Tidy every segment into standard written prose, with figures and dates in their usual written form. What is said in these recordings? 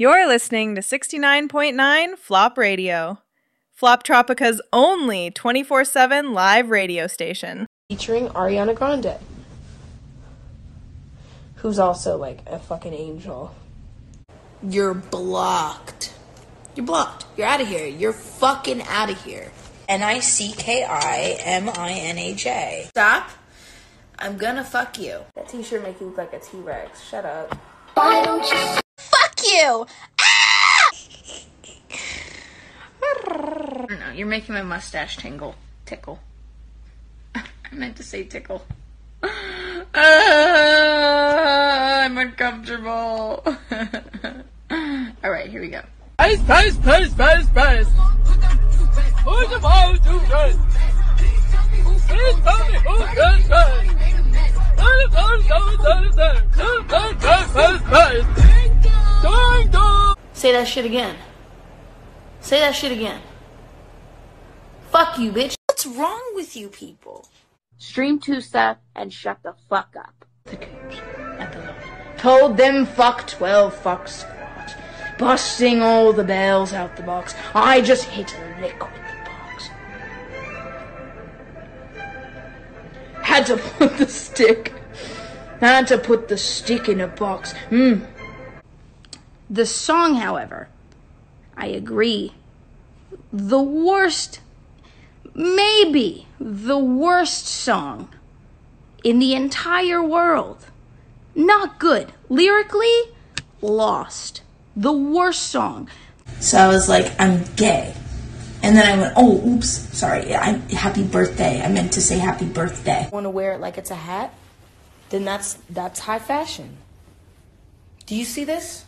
You're listening to 69.9 Flop Radio, Flop Tropica's only 24/7 live radio station. Featuring Ariana Grande, who's also like a fucking angel. You're blocked. You're blocked. You're out of here. You're fucking out of here. NICKIMINAJ. Stop. I'm gonna fuck you. That t-shirt makes you look like a T-Rex. Shut up. Why don't you fuck you? Ah! No, you're making my mustache tickle. I meant to say tickle. I'm uncomfortable. Alright, here we go. Pace. Who's about to run? Please tell me who can run. Say that shit again. Say that shit again. Fuck you, bitch. What's wrong with you people? Stream 2 stuff and shut the fuck up. The tubes at the load. Told them fuck 12 fuck squad. Busting all the bells out the box. I just hit a lick with the box. Had to put the stick in a box. The song, however, I agree. The worst, maybe the worst song in the entire world. Not good. Lyrically, lost. The worst song. So I was like, I'm gay. And then I went, oh, oops, sorry, happy birthday. I meant to say happy birthday. Want to wear it like it's a hat? Then that's high fashion. Do you see this?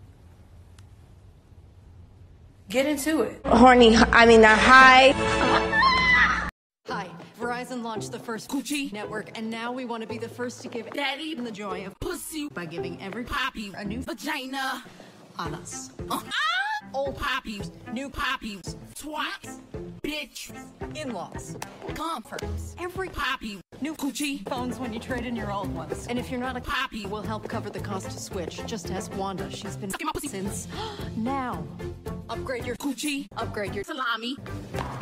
Get into it. Hi, Verizon launched the first Coochie network, and now we want to be the first to give daddy the joy of pussy by giving every poppy a new vagina on us. Old poppies, new poppies, twats, bitch, in-laws, comforts, every poppy, new Coochie phones when you trade in your old ones. And if you're not a poppy, we'll help cover the cost to switch. Just ask Wanda. She's been since now. Upgrade your Coochie, upgrade your salami.